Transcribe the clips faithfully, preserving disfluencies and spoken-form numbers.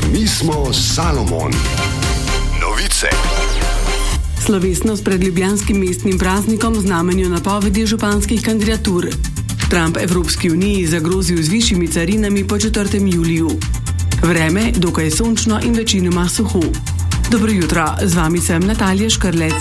Mi smo Salomon. Novice. Slovesnost pred ljubljanskim mestnim praznikom v znamenju napovedi županskih kandidatur. Trump Evropski uniji zagrozil z višjimi carinami po četrtem juliju. Vreme dokaj sončno in večinoma suho. Dobro jutro, z vami sem Natalija Škrlec.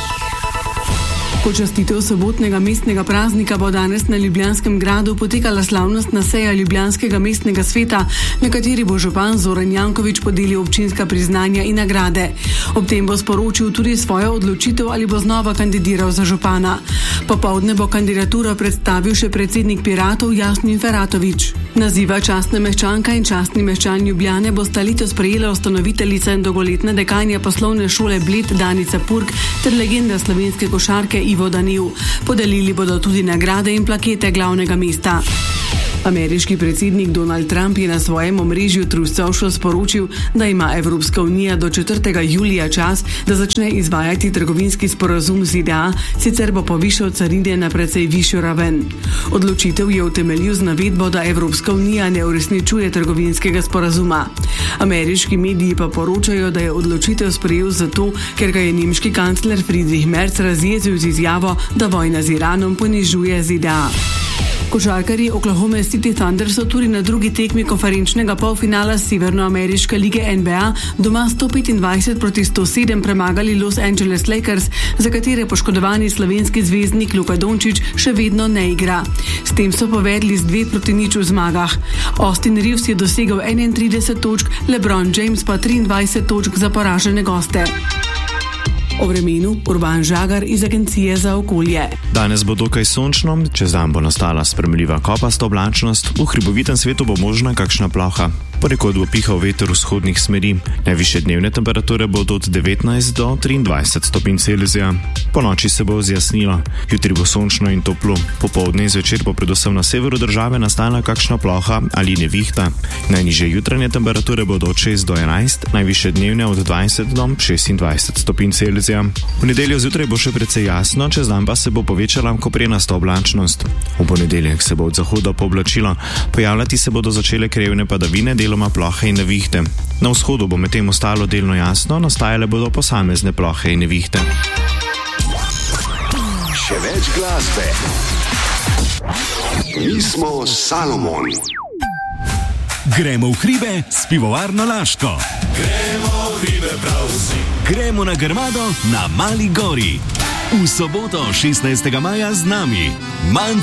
Počastitev sobotnega mestnega praznika bo danes na Ljubljanskem gradu potekala slavnostna seja Ljubljanskega mestnega sveta, na kateri bo župan Zoran Janković podelil občinska priznanja in nagrade. Ob tem bo sporočil tudi svojo odločitev, ali bo znova kandidiral za župana. Popoldne bo kandidaturo predstavil še predsednik Piratov Jasmin Feratović. Naziva častna meščanka in častni meščan Ljubljane bosta letos prejela ustanoviteljica in dolgoletna dekanja poslovne šole Bled Danica Purg ter legenda slovenske košarke Ivo Daniel. Podelili bodo tudi nagrade in plakete glavnega mesta. Ameriški predsednik Donald Trump je na svojem omrežju Truth Social sporočil, da ima Evropska unija do četrtega julija čas, da začne izvajati trgovinski sporazum z Z D A, sicer bo povišal carine na precej višjo raven. Odločitev je utemeljil z navedbo, da Evropska unija ne uresničuje trgovinskega sporazuma. Ameriški mediji pa poročajo, da je odločitev sprejel zato, ker ga je nemški kancler Friedrich Merz razjezil z izjavo, da vojna z Iranom ponižuje Z D A. Košarkarji Oklahoma City Thunder so tudi na drugi tekmi konferenčnega polfinala Severnoameriške lige N B A doma sto petindvajset proti sto sedem premagali Los Angeles Lakers, za katere poškodovani slovenski zvezdnik Luka Dončić še vedno ne igra. S tem so povedli z dve proti nič v zmagah. Austin Reeves je dosegel enaintrideset točk, LeBron James pa triindvajset točk za poražene goste. O vremenu Urban Žagar iz Agencije za okolje. Danes bo dokaj sončno, čez dan bo nastala spremljiva kopasta oblačnost, v hribovitem svetu bo možna kakšna ploha. Ponekod bo pihal veter vzhodnih smeri. Najvišje dnevne temperature bodo od devetnajst do triindvajset stopinj Celzija. Po noči se bo zjasnilo, jutri bo sončno in toplo. Popoldne in zvečer bo predvsem na severu države nastala kakšna ploha ali nevihta. Najnižje jutranje temperature bodo od šest do enajst, najvišje dnevne od dvajset do šestindvajset stopinj Celzija. V nedeljo zjutraj bo še precej jasno, čez dan pa se bo povečala koprenasta oblačnost. V ponedeljek se bo od zahoda pooblačilo, pojavljati se bodo začele krevne padavine, deloma plohe in nevihte. Na vzhodu bo medtem ostalo delno jasno, nastajale bodo posamezne plohe in nevihte. Še več glasbe. Mi smo Salomon. Gremo v hribe s pivovarno Laško. Gremo v hribe prav vsi. Gremo na Grmado na Mali gori. V soboto šestnajstega maja z nami Manfred